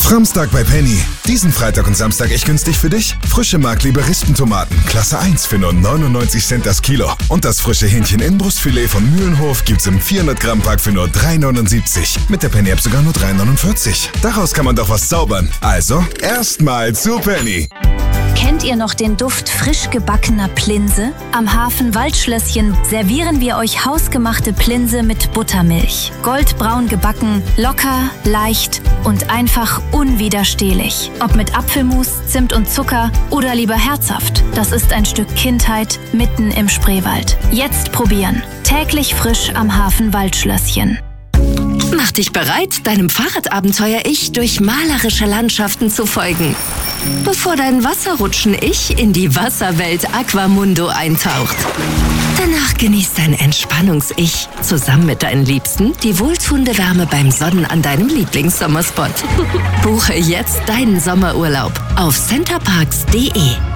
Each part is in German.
Framstag bei Penny. Diesen Freitag und Samstag echt günstig für dich. Frische Mark-Liberistentomaten, Klasse 1 für nur 99 Cent das Kilo. Und das frische Hähnchen-Inbrustfilet von Mühlenhof gibt's im 400-Gramm-Pack für nur 3,79. Mit der Penny-App sogar nur 3,49. Daraus kann man doch was zaubern. Also, erstmal zu Penny. Kennt ihr noch den Duft frisch gebackener Plinse? Am Hafen Waldschlösschen servieren wir euch hausgemachte Plinse mit Buttermilch. Goldbraun gebacken, locker, leicht und einfach unwiderstehlich. Ob mit Apfelmus, Zimt und Zucker oder lieber herzhaft. Das ist ein Stück Kindheit mitten im Spreewald. Jetzt probieren. Täglich frisch am Hafen Waldschlösschen. Mach dich bereit, deinem Fahrradabenteuer-Ich durch malerische Landschaften zu folgen. Bevor dein Wasserrutschen-Ich in die Wasserwelt Aquamundo eintaucht. Danach genießt dein Entspannungs-Ich zusammen mit deinen Liebsten die wohltuende Wärme beim Sonnen an deinem Lieblingssommerspot. Buche jetzt deinen Sommerurlaub auf centerparks.de.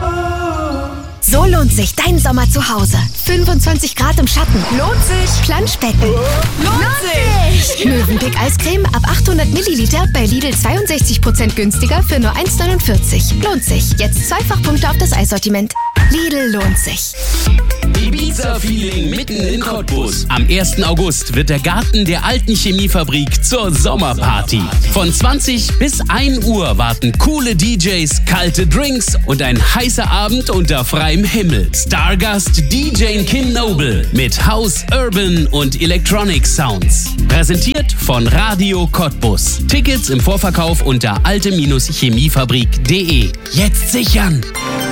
So lohnt sich dein Sommer zu Hause. 25 Grad im Schatten. Lohnt sich. Planschbecken. Lohnt sich. Mövenpick Eiscreme ab 800 Milliliter bei Lidl 62% günstiger für nur 1,49. Lohnt sich. Jetzt Zweifachpunkte auf das Eissortiment. Lidl lohnt sich. Ibiza-Feeling mitten in Cottbus. Am 1. August wird der Garten der alten Chemiefabrik zur Sommerparty. Von 20 bis 1 Uhr warten coole DJs, kalte Drinks und ein heißer Abend unter freiem Himmel. Stargast DJ Kim Noble mit House, Urban und Electronic Sounds. Präsentiert von Radio Cottbus. Tickets im Vorverkauf unter alte-chemiefabrik.de. Jetzt sichern!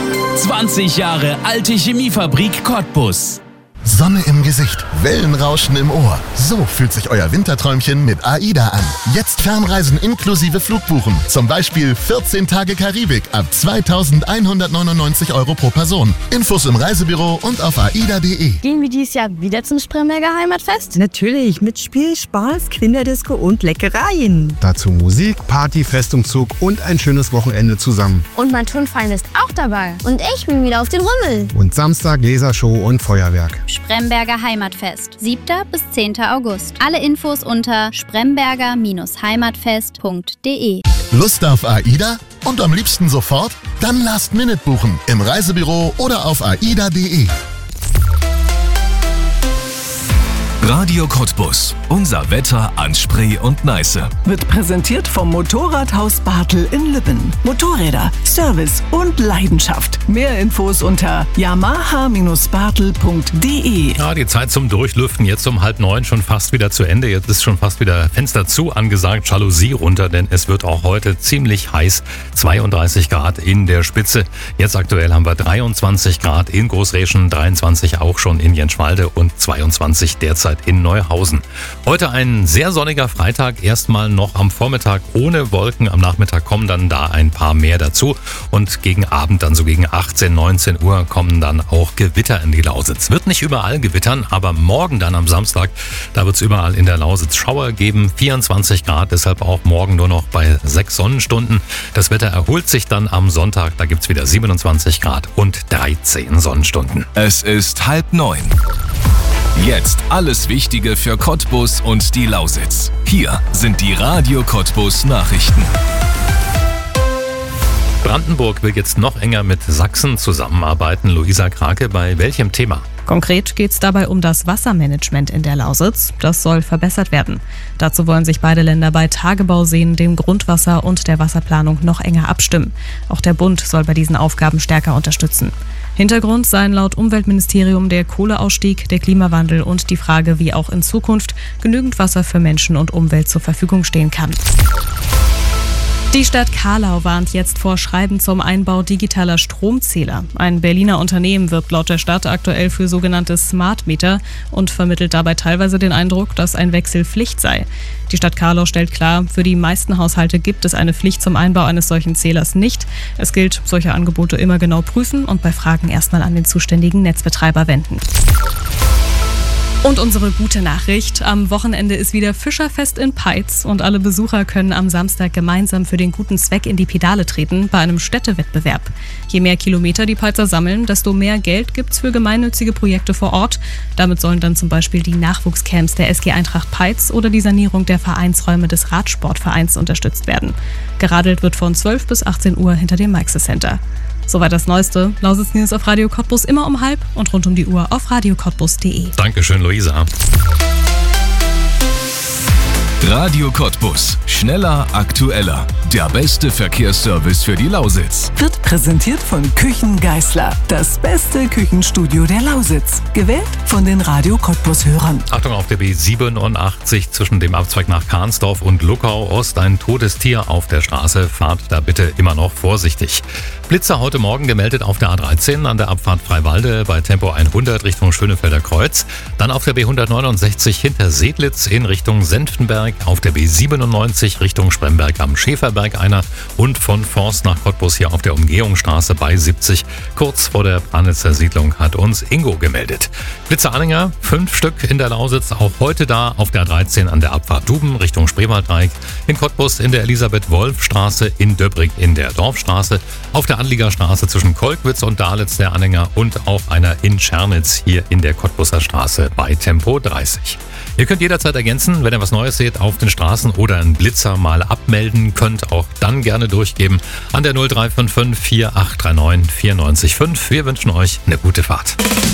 20 Jahre alte Chemiefabrik Cottbus. Sonne im Gesicht, Wellenrauschen im Ohr. So fühlt sich euer Winterträumchen mit AIDA an. Jetzt Fernreisen inklusive Flugbuchen. Zum Beispiel 14 Tage Karibik ab 2.199 € pro Person. Infos im Reisebüro und auf aida.de. Gehen wir dieses Jahr wieder zum Spremberger Heimatfest? Natürlich, mit Spiel, Spaß, Kinderdisco und Leckereien. Dazu Musik, Party, Festumzug und ein schönes Wochenende zusammen. Und mein Turnverein ist auch dabei. Und ich bin wieder auf den Rummel. Und Samstag Lasershow und Feuerwerk. Spremberger Heimatfest, 7. bis 10. August. Alle Infos unter spremberger-heimatfest.de. Lust auf AIDA? Und am liebsten sofort? Dann Last-Minute buchen im Reisebüro oder auf aida.de. Radio Cottbus. Unser Wetter an Spree und Neiße. Wird präsentiert vom Motorradhaus Bartel in Lübben. Motorräder, Service und Leidenschaft. Mehr Infos unter yamaha-bartel.de. Ja, die Zeit zum Durchlüften jetzt um 8:30 schon fast wieder zu Ende. Jetzt ist schon fast wieder Fenster zu angesagt, Jalousie runter, denn es wird auch heute ziemlich heiß. 32 Grad in der Spitze. Jetzt aktuell haben wir 23 Grad in Großreschen, 23 auch schon in Jenschwalde und 22 derzeit in Neuhausen. Heute ein sehr sonniger Freitag, erstmal noch am Vormittag ohne Wolken, am Nachmittag kommen dann da ein paar mehr dazu und gegen Abend, dann so gegen 18, 19 Uhr kommen dann auch Gewitter in die Lausitz. Wird nicht überall gewittern, aber morgen dann am Samstag, da wird es überall in der Lausitz Schauer geben, 24 Grad, deshalb auch morgen nur noch bei 6 Sonnenstunden. Das Wetter erholt sich dann am Sonntag, da gibt es wieder 27 Grad und 13 Sonnenstunden. Es ist 8:30. Jetzt alles Wichtige für Cottbus und die Lausitz. Hier sind die Radio Cottbus Nachrichten. Brandenburg will jetzt noch enger mit Sachsen zusammenarbeiten. Luisa Krake, bei welchem Thema? Konkret geht es dabei um das Wassermanagement in der Lausitz. Das soll verbessert werden. Dazu wollen sich beide Länder bei Tagebauseen, dem Grundwasser und der Wasserplanung noch enger abstimmen. Auch der Bund soll bei diesen Aufgaben stärker unterstützen. Hintergrund seien laut Umweltministerium der Kohleausstieg, der Klimawandel und die Frage, wie auch in Zukunft genügend Wasser für Menschen und Umwelt zur Verfügung stehen kann. Die Stadt Kahlau warnt jetzt vor Schreiben zum Einbau digitaler Stromzähler. Ein Berliner Unternehmen wirbt laut der Stadt aktuell für sogenannte Smart Meter und vermittelt dabei teilweise den Eindruck, dass ein Wechsel Pflicht sei. Die Stadt Kahlau stellt klar, für die meisten Haushalte gibt es eine Pflicht zum Einbau eines solchen Zählers nicht. Es gilt, solche Angebote immer genau prüfen und bei Fragen erstmal an den zuständigen Netzbetreiber wenden. Und unsere gute Nachricht: Am Wochenende ist wieder Fischerfest in Peitz und alle Besucher können am Samstag gemeinsam für den guten Zweck in die Pedale treten bei einem Städtewettbewerb. Je mehr Kilometer die Peitzer sammeln, desto mehr Geld gibt's für gemeinnützige Projekte vor Ort. Damit sollen dann zum Beispiel die Nachwuchscamps der SG Eintracht Peitz oder die Sanierung der Vereinsräume des Radsportvereins unterstützt werden. Geradelt wird von 12 bis 18 Uhr hinter dem Meixes Center. Soweit das Neueste. Lausitz News auf Radio Cottbus immer um 12 und rund um die Uhr auf radiocottbus.de. Dankeschön, Luisa. Radio Cottbus. Schneller, aktueller. Der beste Verkehrsservice für die Lausitz. Wird präsentiert von Küchen Geisler. Das beste Küchenstudio der Lausitz. Gewählt von den Radio Cottbus-Hörern. Achtung auf der B87 zwischen dem Abzweig nach Kahnsdorf und Luckau Ost. Ein totes Tier auf der Straße. Fahrt da bitte immer noch vorsichtig. Blitzer heute Morgen gemeldet auf der A13 an der Abfahrt Freiwalde bei Tempo 100 Richtung Schönefelder Kreuz. Dann auf der B169 hinter Sedlitz in Richtung Senftenberg. Auf der B97 Richtung Spremberg am Schäferberg einer und von Forst nach Cottbus hier auf der Umgehungsstraße bei 70. Kurz vor der Branitzer Siedlung hat uns Ingo gemeldet. Blitzeranhänger, 5 Stück in der Lausitz, auch heute da auf der 13 an der Abfahrt Duben Richtung Spreewalddreieck. In Cottbus in der Elisabeth-Wolf-Straße, in Döbrig in der Dorfstraße, auf der Anliegerstraße zwischen Kolkwitz und Dahletz der Anhänger und auch einer in Schernitz hier in der Cottbuser Straße bei Tempo 30. Ihr könnt jederzeit ergänzen, wenn ihr was Neues seht auf den Straßen oder einen Blitzer mal abmelden könnt, auch dann gerne durchgeben an der 0355 4839 94.5. Wir wünschen euch eine gute Fahrt.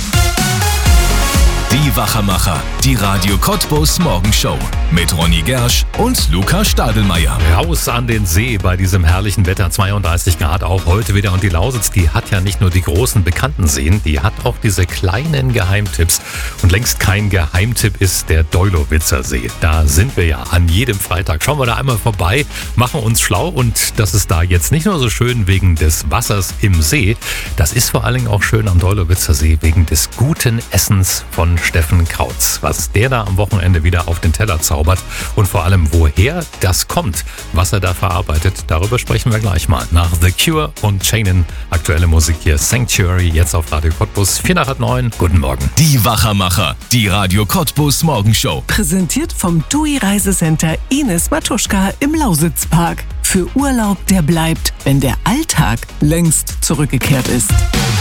Die Wachermacher, die Radio Cottbus Morgenshow mit Ronny Gersch und Luca Stadelmeier. Raus an den See bei diesem herrlichen Wetter, 32 Grad auch heute wieder. Und die Lausitz, die hat ja nicht nur die großen bekannten Seen, die hat auch diese kleinen Geheimtipps. Und längst kein Geheimtipp ist der Deulowitzer See. Da sind wir ja an jedem Freitag. Schauen wir da einmal vorbei, machen uns schlau. Und das ist da jetzt nicht nur so schön wegen des Wassers im See, das ist vor allen Dingen auch schön am Deulowitzer See wegen des guten Essens von Steffen Krautz. Was der da am Wochenende wieder auf den Teller zaubert und vor allem woher das kommt, was er da verarbeitet, darüber sprechen wir gleich mal. Nach The Cure und Chainin, aktuelle Musik hier Sanctuary, jetzt auf Radio Cottbus, 8:45. Guten Morgen. Die Wachermacher, die Radio Cottbus Morgenshow. Präsentiert vom TUI Reisecenter Ines Matuschka im Lausitzpark. Für Urlaub, der bleibt, wenn der Alltag längst zurückgekehrt ist.